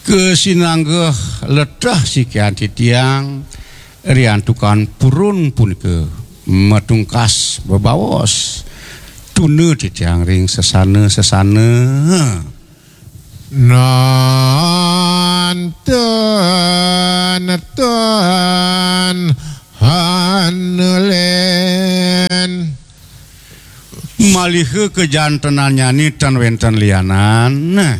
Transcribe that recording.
kesinanggeh letah sikian titiang rian tukan purun pun ke matungkas bebawos tune titiang ring sesana nanten hanelen malih kejantenan nyanyi tan wenten lianan